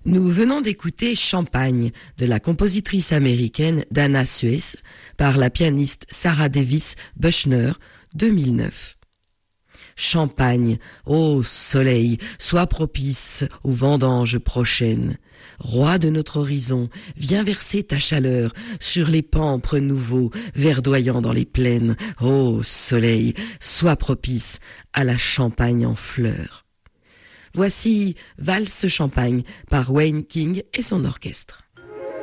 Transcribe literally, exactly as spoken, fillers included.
Nous venons d'écouter Champagne de la compositrice américaine Dana Suess par la pianiste Sarah Davis Bushner, deux mille neuf. Champagne, ô soleil, sois propice aux vendanges prochaines. Roi de notre horizon, viens verser ta chaleur sur les pampres nouveaux, verdoyant dans les plaines. Ô soleil, sois propice à la Champagne en fleurs. Voici Valse Champagne par Wayne King et son orchestre.